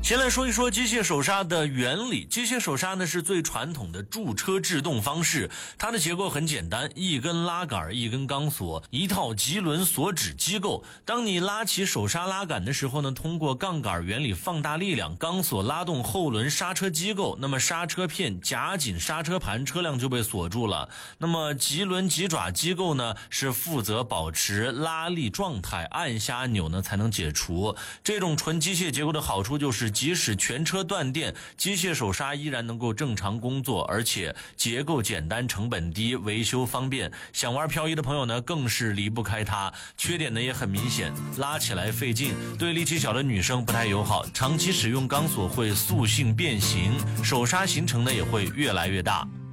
先来说一说机械手刹的原理。机械手刹呢是最传统的驻车制动方式，它的结构很简单，一根拉杆，一根钢索，一套棘轮锁止机构。当你拉起手刹拉杆的时候呢，通过杠杆原理放大力量，钢索拉动后轮刹车机构，那么刹车片夹紧刹车盘，车辆就被锁住了。那么棘轮棘爪机构呢是负责保持拉力状态，按下按钮呢才能解除。这种纯机械结构的好处就是即使全车断电，机械手刹依然能够正常工作，而且结构简单，成本低，维修方便。想玩漂移的朋友呢更是离不开它。缺点呢也很明显，拉起来费劲，对力气小的女生不太友好，长期使用钢索会塑性变形，手刹行程呢也会越来越大。